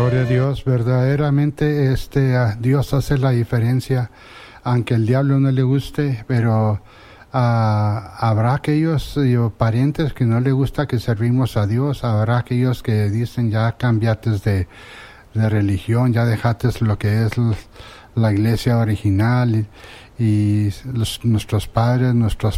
Gloria a Dios, verdaderamente Dios hace la diferencia, aunque el diablo no le guste, pero habrá aquellos parientes que no le gusta que servimos a Dios, habrá aquellos que dicen ya cambiaste de religión, ya dejaste lo que es la iglesia original y nuestros padres,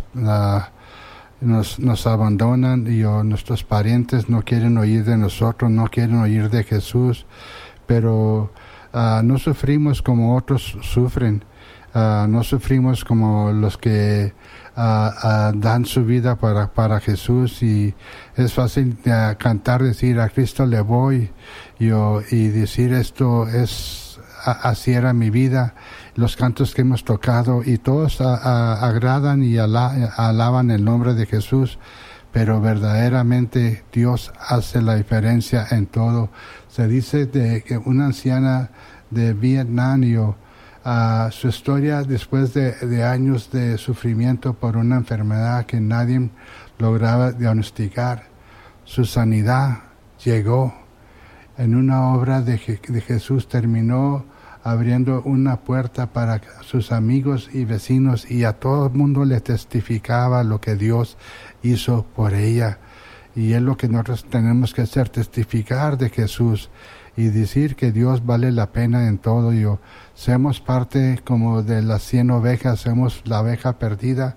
nos abandonan y nuestros parientes no quieren oír de nosotros, no quieren oír de Jesús, pero no sufrimos como otros sufren, no sufrimos como los que dan su vida para Jesús, y es fácil cantar, decir a Cristo le voy, y decir esto es así era mi vida. Los cantos que hemos tocado y todos agradan y alaban el nombre de Jesús, pero verdaderamente Dios hace la diferencia en todo. Se dice de que una anciana de Vietnam, su historia después de años de sufrimiento por una enfermedad que nadie lograba diagnosticar, su sanidad llegó en una obra de Jesús, terminó abriendo una puerta para sus amigos y vecinos, y a todo el mundo le testificaba lo que Dios hizo por ella. Y es lo que nosotros tenemos que hacer, testificar de Jesús y decir que Dios vale la pena en todo. Seamos parte como de las 100 ovejas, somos la oveja perdida,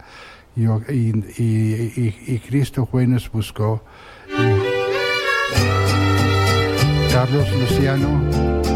y Cristo fue y nos buscó. Carlos Luciano